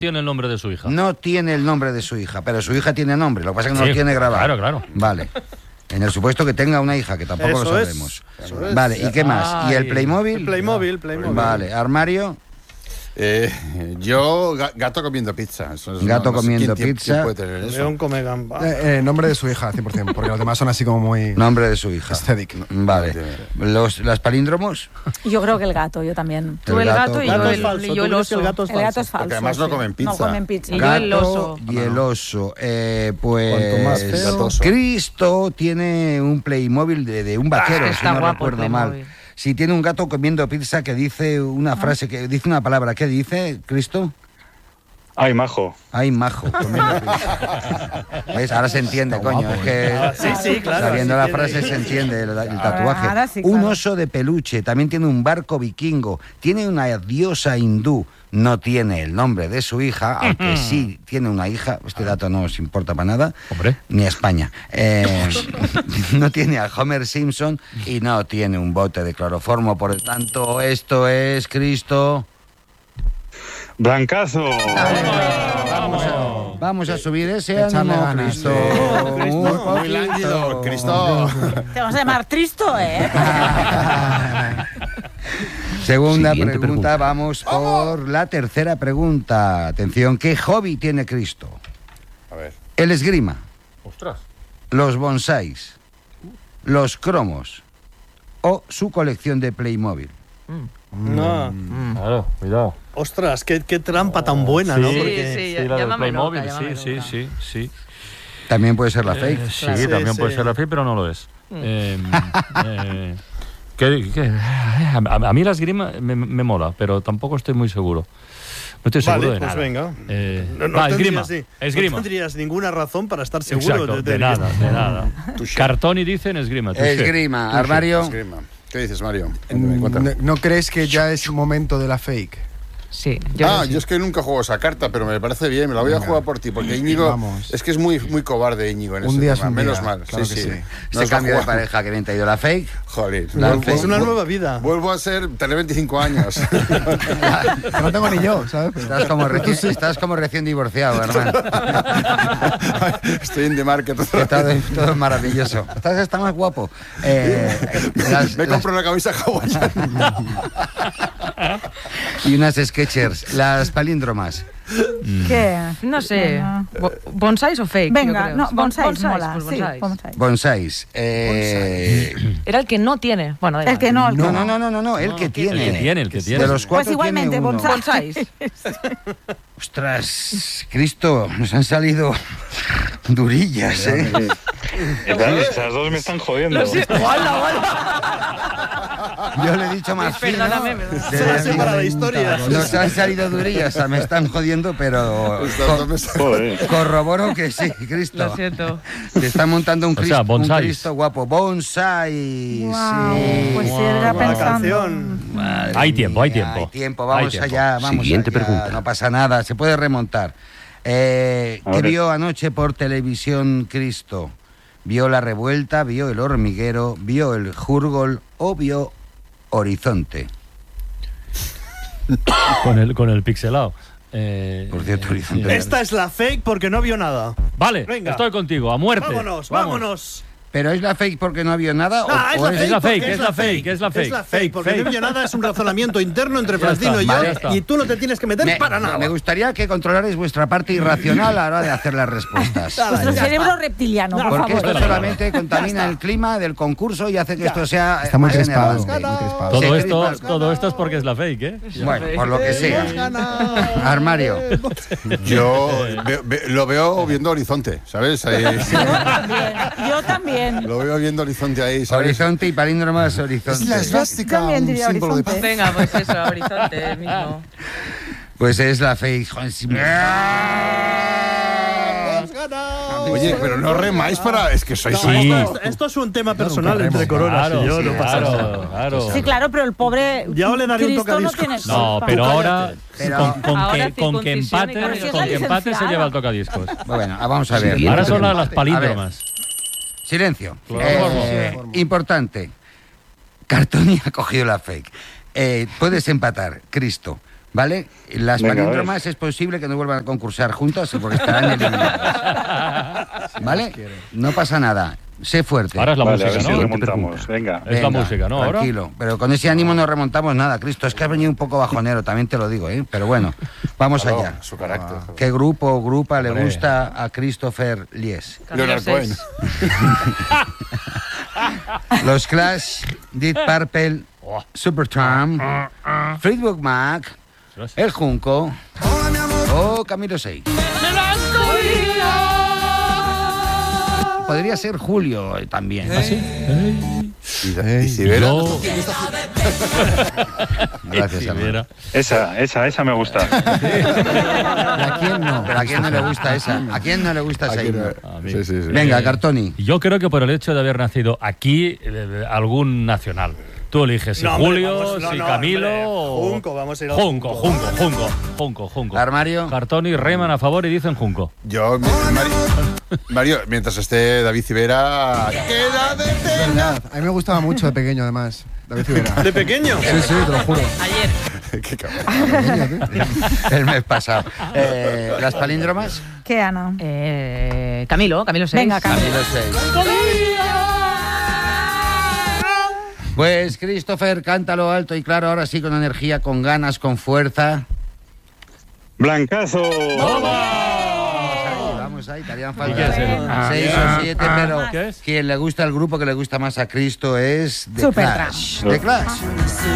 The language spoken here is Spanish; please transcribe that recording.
tiene el nombre de su hija. No tiene el nombre de su hija, pero su hija tiene nombre. Lo que pasa es que no lo tiene grabado. Claro. Vale. En el supuesto que tenga una hija, que tampoco lo sabemos. Vale, ¿y qué más? ¿Y el Playmobil? El Playmobil. Vale, armario. Yo, gato comiendo pizza. Gato comiendo pizza. ¿Quién puede tener eso? León come gamba. Nombre de su hija, 100%, porque los demás son así como muy... Nombre de su hija. Aesthetic. Vale. ¿Las palíndromos? Yo creo que el gato, yo también. Tú el gato y Gato yo es falso. y yo el ¿Tú crees que oso. el gato es falso? Es falso. Porque además no comen pizza. No comen pizza. Y yo el oso. Y el oso. Cuanto más Pues feo. Cristo tiene un Playmobil de un vaquero, si está no guapo el recuerdo mal. Playmobil. Si tiene un gato comiendo pizza que dice una frase, que dice una palabra, ¿qué dice, Cristo? Ay, majo. Ay, majo, comiendo pizza. ¿Ves? Ahora se entiende, Está coño. guapo, Es que Sí, claro. sabiendo sí la tiene frase ahí. se entiende el Ahora tatuaje. sí, Un claro. oso de peluche, también tiene un barco vikingo, tiene una diosa hindú, no tiene el nombre de su hija, aunque sí tiene una hija, este dato no os importa para nada, Hombre. ni a España. No tiene a Homer Simpson y no tiene un bote de cloroformo, por lo tanto, esto es Cristo. Blancazo. Vamos a subir ese Echarle ánimo, ganas, Cristo. sí. Un Muy poquito. lánguido, Cristo. Te vamos a llamar Tristo, ¿eh? Segunda Siguiente pregunta, vamos por la tercera pregunta. Atención, ¿qué hobby tiene Cristo? A ver. El esgrima, Ostras. los bonsáis, los cromos o su colección de Playmobil. No. Claro, cuidado. Ostras, qué trampa tan buena, ¿no? Sí, Porque sí, Sí, la del llámame Playmobil, loca, llámame loca. sí. También puede ser la fake. Sí, Claro. también Sí, puede sí. ser la fake, pero no lo es. A mí la esgrima me mola, pero tampoco estoy muy seguro. No estoy seguro Vale, de pues nada. venga. Va, esgrima. No tendrías ninguna razón para estar seguro. Exacto, de nada. Cartoni dice en esgrima. touché. Esgrima, armario. Esgrima. ¿Qué dices, Mario? ¿No crees que ya es momento de la fake? Sí. Yo es que nunca juego esa carta, pero me parece bien, me la voy a jugar por ti, porque Íñigo Vamos. es que es muy cobarde Íñigo en Un ese día es tema, un menos día, mal. claro que sí. No Ese os la cambio de juego. pareja que bien te ha ido la fake. Joder. Es una nueva vida. Vuelvo a tener 25 años. Que no tengo ni yo, ¿sabes? Pero- Estás como recién divorciado, hermano. Estoy en The Market. Que todo es maravilloso. Está más guapo. Me compro una camisa hawaiana. Y unas Skechers, las palíndromas. ¿Qué? No sé. Venga. ¿Bonsáis o fake? Venga, yo creo. no, bonsáis mola. Pues Sí, bonsáis. bonsáis. Bonsáis. Era el que no tiene. Bueno, da El que igual. no, No, el que tiene. El que tiene. De los Pues cuatro igualmente, tiene uno. bonsai. Bonsáis. Ostras, Cristo, nos han salido durillas, ¿eh? Estas dos me están jodiendo. Lo siento. Yo le he dicho más fino. Perdóname, perdóname. Se la sé para la historia. Nos han salido durillas, me están jodiendo, pero Joder. corroboro que sí, Cristo. Lo siento. Te está montando un O sea, Cristo, bonsáis. guapo. Bonsai. Guau, Sí. pues sí, era Buena pensando. canción. Madre Hay tiempo, hay mía, tiempo. Hay tiempo, Hay vamos tiempo. allá, vamos Siguiente allá. pregunta. No pasa nada, se puede remontar. ¿Qué ver. vio anoche por televisión Cristo? ¿Vio La Revuelta, vio El Hormiguero, vio El Jurgol o vio Horizonte? Con el pixelado. Por cierto, Horizonte. Esta es la fake porque no vio nada. Vale, Venga. estoy contigo, a muerte. Vámonos, Vamos. vámonos. ¿Pero es la fake porque no vio nada? Ah, o Es la fake, porque es la fake, es la fake. Es la fake, porque Fake. no vio nada, es un razonamiento interno entre Ya Francino está, y yo, vale, ya está. y tú no te tienes que meter para nada. Me gustaría que controlarais vuestra parte irracional a la hora de hacer las respuestas. Vuestro cerebro reptiliano, por Porque favor. esto solamente contamina el clima del concurso y hace que esto sea Está muy más crispado. enervante. Muy crispado. Todo esto es porque es la fake, ¿eh? Bueno, por lo que sea. Armario. Yo lo veo viendo Horizonte, ¿sabes? Ahí, Yo también. lo veo viendo Horizonte ahí, ¿sabes? Horizonte y palíndromas horizonte. Es la esvástica, También un diría símbolo de horizonte. paz. Venga, pues eso, horizonte mismo. Pues es la fake. Joder, sí. Oye, pero no remáis para... Es que sois No, Sí. esto es un tema personal entre Coronas y yo, no pasa nada. claro. Sí, claro, pero el pobre Ya le daré un Cristo no tocadiscos. tiene No, culpa. pero ahora, Pero- Ahora con que circuncisión y empate, cambio. con que empate se Licenciada. lleva el tocadiscos. Bueno, vamos a ver. Siguiente Ahora son pregunta. las palíndromas. Silencio. Cloroformo. Importante. Cartoni ha cogido la fake. Puedes empatar, Cristo. ¿Vale? Las Venga, palíndromas es posible que no vuelvan a concursar juntas porque estarán eliminadas. ¿Vale? No pasa nada. Sé fuerte. Ahora es la Vale, a música, ver si ¿no? remontamos. Venga. Es la Venga, música, ¿no? Ahora. Tranquilo. Pero con ese ánimo no remontamos nada, Cristo. Es que has venido un poco bajonero, también te lo digo, ¿eh? Pero bueno, vamos Claro, allá. su carácter. ¿Qué grupo o grupa le Hombre. gusta a Christopher Lies? Leonard Cohen. Los Clash, Deep Purple, Supertramp, Fleetwood Mac, El Junco o Camilo 6. Podría ser Julio también. ¿Ah, sí? Y si Vera. Yo- Gracias, Sí, hermano. mira. Esa me gusta. ¿Y a quién no? ¿Pero a quién no le gusta esa? ¿A quién no le gusta esa himno? A mí. Sí, sí, sí. Venga, Cartoni. Yo creo que por el hecho de haber nacido aquí, algún nacional. Tú eliges si No, hombre, Julio, vamos, no, si no, Camilo hombre. o... Junco, vamos a ir al Junco. Armario. Cartoni reman a favor y dicen Junco. Yo, Mario, mientras esté David Civera, queda de Es verdad. A mí me gustaba mucho de pequeño, además. David Civera. ¿De pequeño? Sí, sí, te lo juro. Ayer. Qué cabrón. El mes pasado. ¿Las palíndromas? ¿Qué, Ana? Camilo 6. Venga, Camilo. Camilo 6. Pues, Christopher, cántalo alto y claro, ahora sí, con energía, con ganas, con fuerza. ¡Blancazo! Vamos ahí, te harían ¿Y falta qué es el- 6 o 7, pero ¿Qué es? quien le gusta el grupo que le gusta más a Cristo es The Supertramp. Clash. The Clash.